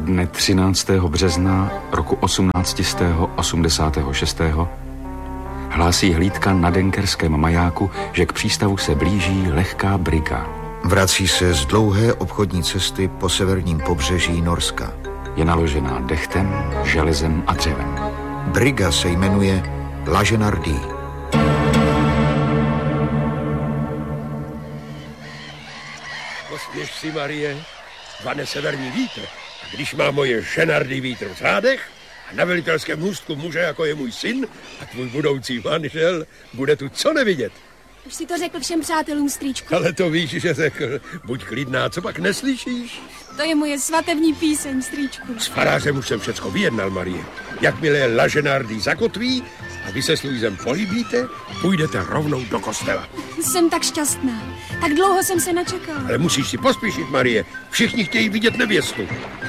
Dne 13. března roku 1886. hlásí hlídka na denkerském majáku, že k přístavu se blíží lehká briga. Vrací se z dlouhé obchodní cesty po severním pobřeží Norska. Je naložená dechtem, železem a dřevem. Briga se jmenuje Laženardý. Pospěš si, Marie, vane severní vítr. A když má moje ženardý vítr v řádech a na velitelském můstku muže, jako je můj syn a tvůj budoucí manžel, bude tu co nevidět. Už si to řekl všem přátelům, strýčku. Ale to víš, že řekl. Buď klidná, co pak neslyšíš? To je moje svatební píseň, strýčku. S farářem už jsem všecko vyjednal, Marie. Jakmile Laženardý zakotví a vy se s Luisem políbíte, půjdete rovnou do kostela. Jsem tak šťastná. Tak dlouho jsem se načekala. Ale musíš si pospíšit, Marie. Všichni chtějí vidět nevěstu.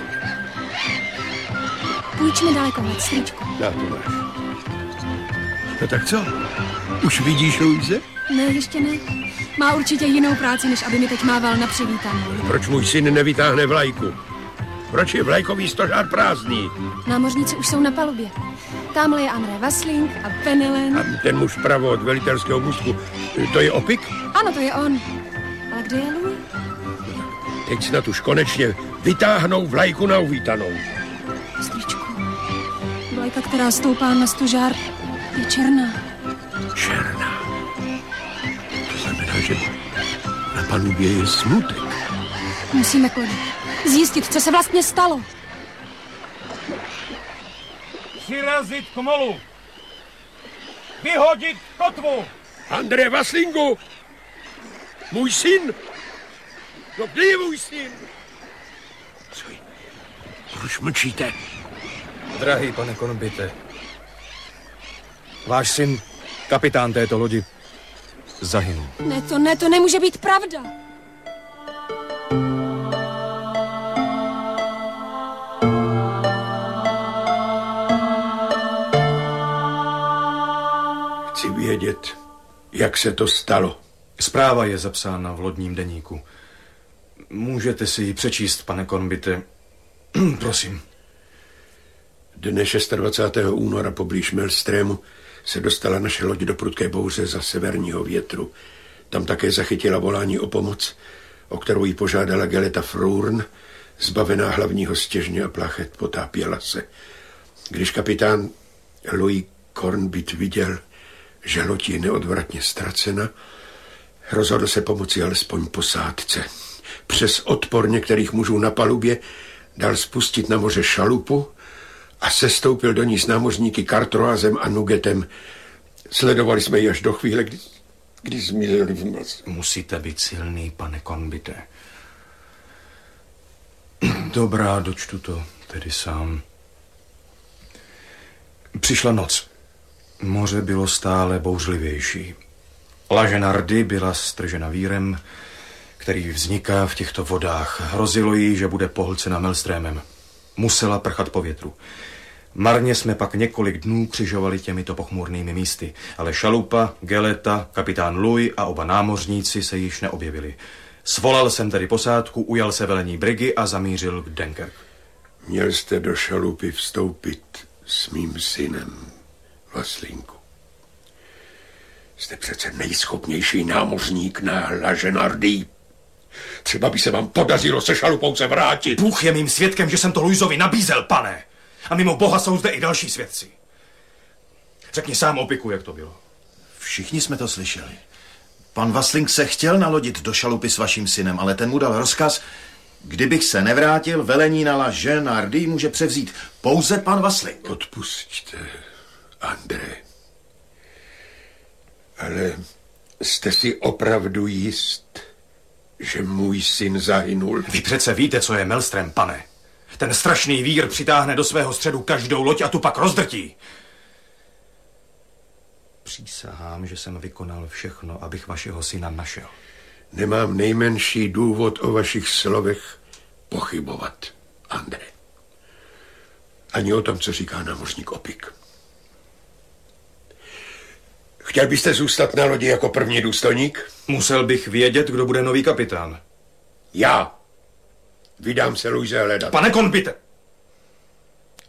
Půjč mi daleko hled, strýčku. Na to máš. No tak co? Už vidíš Luise? Ne, ještě ne. Má určitě jinou práci, než aby mi teď mával na přivítanou. Proč můj syn nevytáhne vlajku? Proč je vlajkový stožár prázdný? Námořníci už jsou na palubě. Tamhle je André Vasling a Penelen. A ten muž vpravo od velitelského můstku, to je Opik? Ano, to je on. Ale kde je Louis? Teď snad už konečně vytáhnou vlajku na uvítanou. Strýčku, vlajka, která stoupá na stožár, je černá. Černá. To znamená, že na palubě je smutek. Musíme, Klody, zjistit, co se vlastně stalo. Přirazit k molu. Vyhodit kotvu. André Vaslingu! Můj syn! No kde je můj syn? Co je? Proč mlčíte? Drahý pane Kornbite, váš syn, kapitán této lodi, zahynul. Ne, to nemůže být pravda. Chci vědět, jak se to stalo. Zpráva je zapsána v lodním deníku. Můžete si ji přečíst, pane Kornbite. Prosím. Dne 26. února poblíž Melstrému se dostala naše loď do prudké bouře za severního větru. Tam také zachytila volání o pomoc, o kterou jí požádala Geleta Frourn, zbavená hlavního stěžně a plachet, potápěla se. Když kapitán Louis Kornbit viděl, že loď je neodvratně ztracena, rozhodl se pomoci alespoň posádce. Přes odpor některých mužů na palubě dal spustit na moře šalupu a sestoupil do ní s námořníky Cartroazem a Nugetem. Sledovali jsme ji až do chvíle, kdy zmizeli v mlze. Musíte být silný, pane Kornbite. Dobrá, dočtu to tedy sám. Přišla noc. Moře bylo stále bouřlivější. Laženardy byla stržena vírem, který vzniká v těchto vodách. Hrozilo jí, že bude pohlcena Melstrémem. Musela prchat po větru. Marně jsme pak několik dnů křižovali těmito pochmurnými místy, ale šalupa, Geleta, kapitán Louis a oba námořníci se již neobjevili. Svolal jsem tedy posádku, ujal se velení brigy a zamířil k Dunkerque. Měl jste do šalupy vstoupit s mým synem, Vaslinku. Jste přece nejschopnější námořník na Laženardý. Třeba by se vám podařilo se šalupou se vrátit. Bůh je mým svědkem, že jsem to Louisovi nabízel, pane. A mimo Boha jsou zde i další svědci. Řekni sám, Opiku, jak to bylo. Všichni jsme to slyšeli. Pan Vasling se chtěl nalodit do šalupy s vaším synem, ale ten mu dal rozkaz, kdybych se nevrátil, velení na Laženardý může převzít pouze pan Vasling. Odpusťte, André. Ale jste si opravdu jist, že můj syn zahynul? Vy přece víte, co je Melstrém, pane. Ten strašný vír přitáhne do svého středu každou loď a tu pak rozdrtí. Přísahám, že jsem vykonal všechno, abych vašeho syna našel. Nemám nejmenší důvod o vašich slovech pochybovat, André. Ani o tom, co říká námořník Opik. Chtěl byste zůstat na lodi jako první důstojník? Musel bych vědět, kdo bude nový kapitán. Já. Vydám se Luise hledat. Pane Kornbite!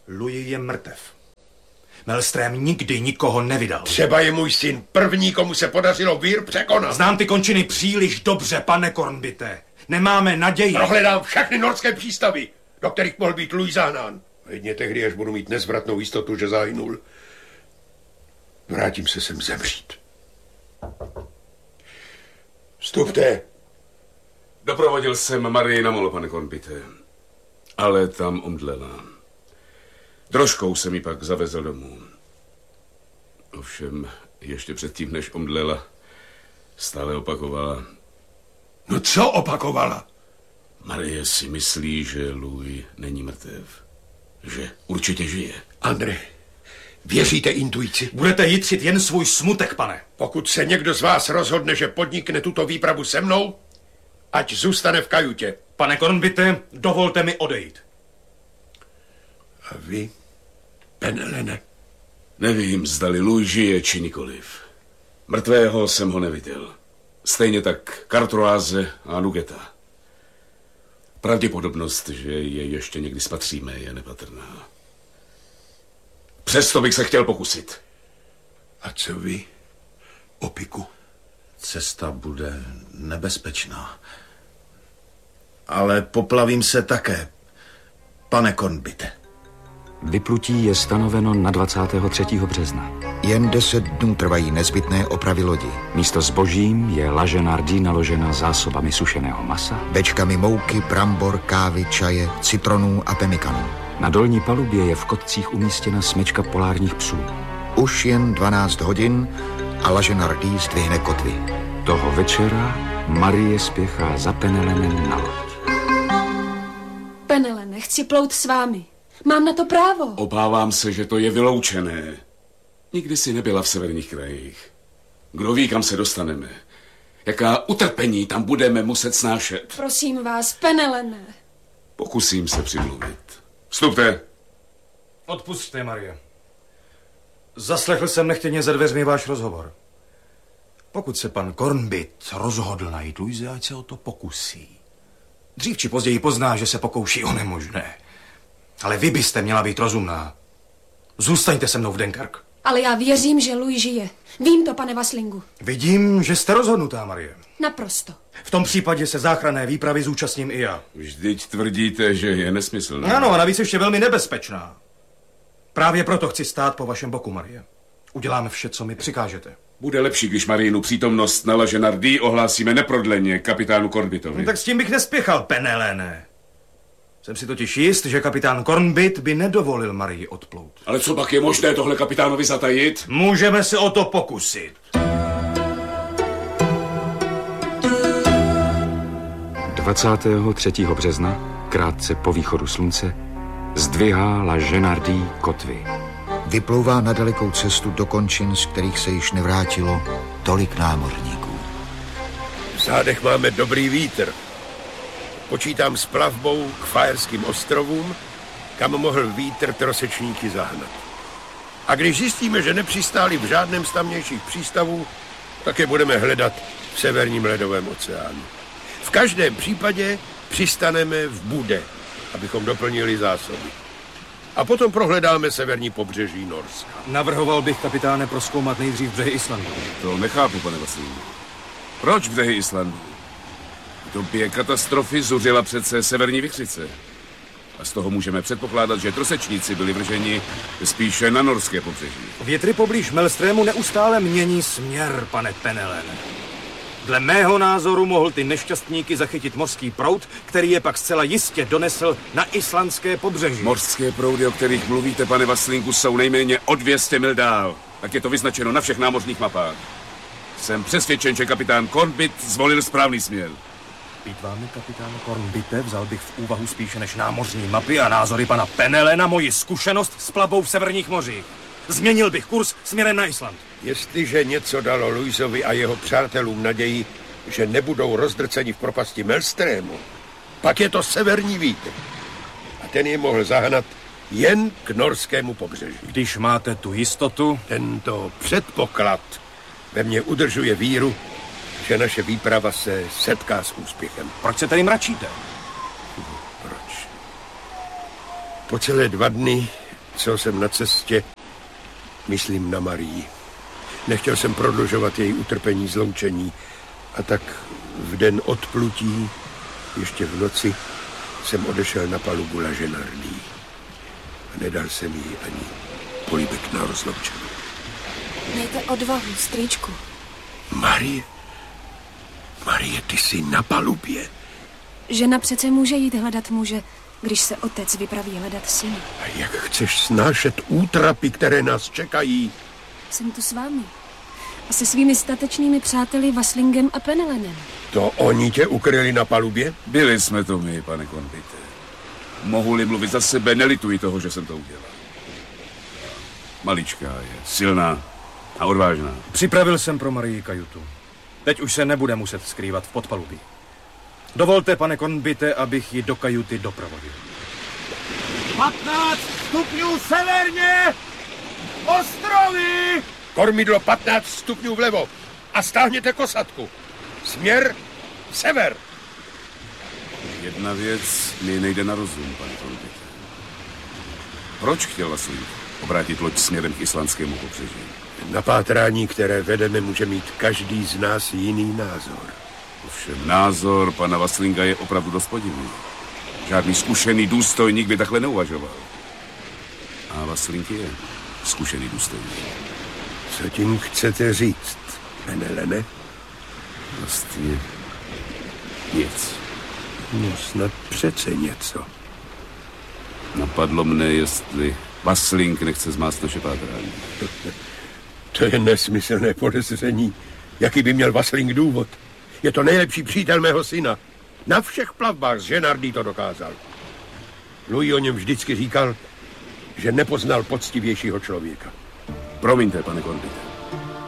Louis je mrtev. Mellström nikdy nikoho nevydal. Třeba je můj syn první, komu se podařilo vír překonat. Znám ty končiny příliš dobře, pane Kornbite. Nemáme naději. Prohledám všechny norské přístavy, do kterých mohl být Louis zahnán. Jedně tehdy, až budu mít nezvratnou jistotu, že zahynul, vrátím se sem zemřít. Vstupte. Doprovodil jsem Marii na molo, pane Kornbite, ale tam omdlela. Drožkou jsem ji pak zavezl domů. Ovšem, ještě předtím, než omdlela, stále opakovala. No co opakovala? Marie si myslí, že Louis není mrtev. Že určitě žije. André, věříte intuici? Budete jitřit jen svůj smutek, pane. Pokud se někdo z vás rozhodne, že podnikne tuto výpravu se mnou, ať zůstane v kajutě. Pane Kornbite, dovolte mi odejít. A vy, Penelene? Nevím, zdali Louis žije, či nikoliv. Mrtvého jsem ho neviděl. Stejně tak Kartroáze a Nugeta. Pravděpodobnost, že je ještě někdy spatříme, je nepatrná. Přesto bych se chtěl pokusit. A co vy, Opiku? Cesta bude nebezpečná. Ale poplavím se také, pane Kornbite. Vyplutí je stanoveno na 23. března. Jen 10 dnů trvají nezbytné opravy lodi. Místo zbožím je La Genardie naložena zásobami sušeného masa. Bečkami mouky, brambor, kávy, čaje, citronů a pemikanů. Na dolní palubě je v kotcích umístěna smečka polárních psů. Už jen 12 hodin a La Genardie zdvihne kotvy. Toho večera Marie spěchá za Penelenem na loď. Penelene, chci plout s vámi. Mám na to právo. Obávám se, že to je vyloučené. Nikdy si nebyla v severních krajích. Kdo ví, kam se dostaneme. Jaká utrpení tam budeme muset snášet. Prosím vás, Penelene. Pokusím se přimluvit. Vstupte. Odpusťte, Marie. Zaslechl jsem nechtěně za dveřmi váš rozhovor. Pokud se pan Kornbit rozhodl najít Louise, ať se o to pokusí. Dřív či později pozná, že se pokouší o nemožné. Ale vy byste měla být rozumná. Zůstaňte se mnou v Dunkerque. Ale já věřím, že Louis žije. Vím to, pane Vaslingu. Vidím, že jste rozhodnutá, Marie. Naprosto. V tom případě se záchranné výpravy zúčastním i já. Vždyť tvrdíte, že je nesmyslná. Ano, a navíc ještě velmi nebezpečná. Právě proto chci stát po vašem boku, Marie. Uděláme vše, co mi přikážete. Bude lepší, když Mariinu přítomnost na La Genardie ohlásíme neprodleně kapitánu Kornbitovi. No, tak s tím bych nespěchal, Penelene. Jsem si totiž jist, že kapitán Kornbit by nedovolil Marii odplout. Ale co pak je možné tohle kapitánovi zatajit? Můžeme se o to pokusit. – 23. března, krátce po východu slunce, zdvihá La Genardie kotvy. Vyplouvá na dalekou cestu do končin, z kterých se již nevrátilo tolik námořníků. V zádech máme dobrý vítr. Počítám s plavbou k Fajerským ostrovům, kam mohl vítr trosečníky zahnat. A když zjistíme, že nepřistáli v žádném z tamnějších přístavů, tak je budeme hledat v severním ledovém oceánu. V každém případě přistaneme v Bude, abychom doplnili zásoby. A potom prohledáme severní pobřeží Norska. Navrhoval bych, kapitáne, prozkoumat nejdřív břehy Islandu. To nechápu, pane Vaslingu. Proč břehy Islandu? V době katastrofy zuřila přece severní vichřice. A z toho můžeme předpokládat, že trosečníci byli vrženi spíše na norské pobřeží. Větry poblíž Mellströmu neustále mění směr, pane Penelene. Dle mého názoru mohl ty nešťastníky zachytit mořský proud, který je pak zcela jistě donesl na islandské pobřeží. Mořské proudy, o kterých mluvíte, pane Vaslingu, jsou nejméně o 200 mil dál. Tak je to vyznačeno na všech námořních mapách. Jsem přesvědčen, že kapitán Kornbit zvolil správný směr. Být vámi, kapitán Kornbite, vzal bych v úvahu spíše než námořní mapy a názory pana Penelena moji zkušenost s plavbou v severních mořích. Změnil bych kurz směrem na Island. Jestliže něco dalo Louisovi a jeho přátelům naději, že nebudou rozdrceni v propasti Mellströmu, pak je to severní vítr. A ten je mohl zahnat jen k norskému pobřeží. Když máte tu jistotu... Tento předpoklad ve mně udržuje víru, že naše výprava se setká s úspěchem. Proč se tady mračíte? Proč? Po celé 2 dny co jsem na cestě, myslím na Marii. Nechtěl jsem prodlužovat její utrpení zloučení a tak v den odplutí, ještě v noci, jsem odešel na palubu La Genardí. A nedal jsem jí ani polibek na rozloučení. Mějte odvahu, strýčku. Marie, ty jsi na palubě. Žena přece může jít hledat muže, když se otec vypraví hledat syna. A jak chceš snášet útrapy, které nás čekají? Jsem tu s vámi. A se svými statečnými přáteli Vaslingem a Penelenem. To oni tě ukryli na palubě? Byli jsme to my, pane Konbite. Mohu-li mluvit za sebe, nelituji toho, že jsem to udělal. Maličká je, silná a odvážná. Připravil jsem pro Marii kajutu. Teď už se nebude muset skrývat v podpalubí. Dovolte, pane Konbite, abych ji do kajuty doprovodil. 15 stupňů severně! Ostrovy! Kormidlo 15 stupňů vlevo a stáhněte kosatku. Směr sever. Jedna věc mi nejde na rozum, pane Konbite. Proč chtěl Vasling obrátit loď směrem k islandskému pobřeží? Na pátrání, které vedeme, může mít každý z nás jiný názor. Ovšem názor pana Vaslinga je opravdu dost podivný. Žádný zkušený důstojník by takhle neuvažoval. A Vasling je zkušený důstojník. Co tím chcete říct, Penelene? Vlastně nic. No snad přece něco. Napadlo mne, jestli Vasling nechce zmást naše pátrání. To je nesmyslné podezření. Jaký by měl Vasling důvod? Je to nejlepší přítel mého syna. Na všech plavbách z Genardí to dokázal. Louis o něm vždycky říkal, že nepoznal poctivějšího člověka. Promiňte, pane Konbite.